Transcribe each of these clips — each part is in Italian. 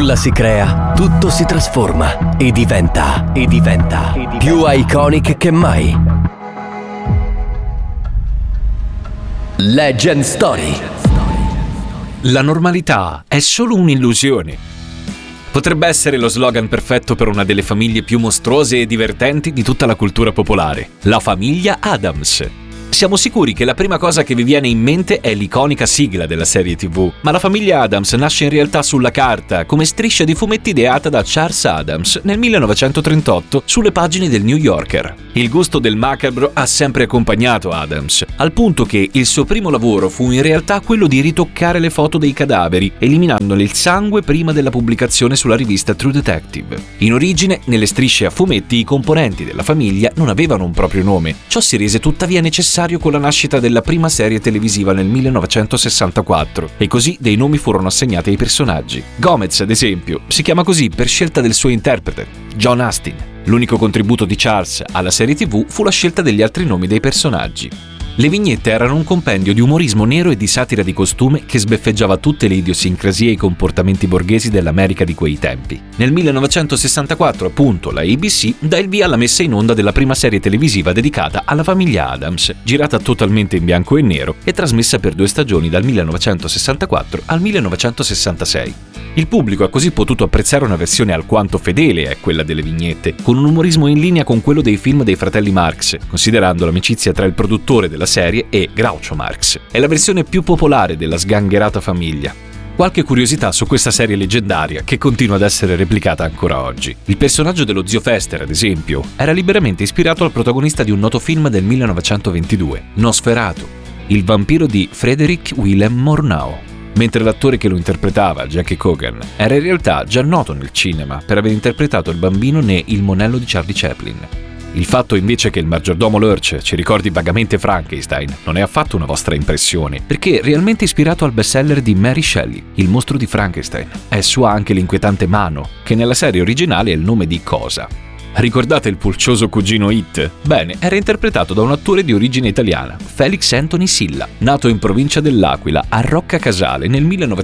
nulla si crea, tutto si trasforma e diventa più iconic che mai. Legend Story. La normalità è solo un'illusione. Potrebbe essere lo slogan perfetto per una delle famiglie più mostruose e divertenti di tutta la cultura popolare, la famiglia Addams. Siamo sicuri che la prima cosa che vi viene in mente è l'iconica sigla della serie TV, ma la famiglia Addams nasce in realtà sulla carta come striscia di fumetti ideata da Charles Addams nel 1938 sulle pagine del New Yorker. Il gusto del macabro ha sempre accompagnato Addams, al punto che il suo primo lavoro fu in realtà quello di ritoccare le foto dei cadaveri, eliminandone il sangue prima della pubblicazione sulla rivista True Detective. In origine, nelle strisce a fumetti i componenti della famiglia non avevano un proprio nome. Ciò si rese tuttavia necessario con la nascita della prima serie televisiva nel 1964 e così dei nomi furono assegnati ai personaggi. Gomez, ad esempio, si chiama così per scelta del suo interprete, John Astin. L'unico contributo di Charles alla serie TV fu la scelta degli altri nomi dei personaggi. Le vignette erano un compendio di umorismo nero e di satira di costume che sbeffeggiava tutte le idiosincrasie e i comportamenti borghesi dell'America di quei tempi. Nel 1964, appunto, la ABC dà il via alla messa in onda della prima serie televisiva dedicata alla famiglia Addams, girata totalmente in bianco e nero e trasmessa per 2 stagioni dal 1964 al 1966. Il pubblico ha così potuto apprezzare una versione alquanto fedele a quella delle vignette, con un umorismo in linea con quello dei film dei fratelli Marx, considerando l'amicizia tra il produttore della serie e Groucho Marx. È la versione più popolare della sgangherata famiglia. Qualche curiosità su questa serie leggendaria che continua ad essere replicata ancora oggi. Il personaggio dello zio Fester, ad esempio, era liberamente ispirato al protagonista di un noto film del 1922, Nosferatu, il vampiro di Frederick Willem Murnau, mentre l'attore che lo interpretava, Jackie Coogan, era in realtà già noto nel cinema per aver interpretato il bambino ne Il monello di Charlie Chaplin. Il fatto invece che il maggiordomo Lurch ci ricordi vagamente Frankenstein non è affatto una vostra impressione, perché è realmente ispirato al bestseller di Mary Shelley, Il mostro di Frankenstein. È sua anche l'inquietante Mano, che nella serie originale è il nome di Cosa. Ricordate il pulcioso cugino It? Bene, era interpretato da un attore di origine italiana, Felix Anthony Silla, nato in provincia dell'Aquila, a Rocca Casale nel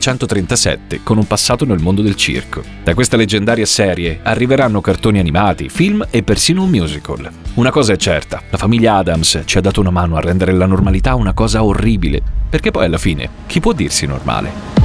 1937, con un passato nel mondo del circo. Da questa leggendaria serie arriveranno cartoni animati, film e persino un musical. Una cosa è certa, la famiglia Addams ci ha dato una mano a rendere la normalità una cosa orribile, perché poi alla fine, chi può dirsi normale?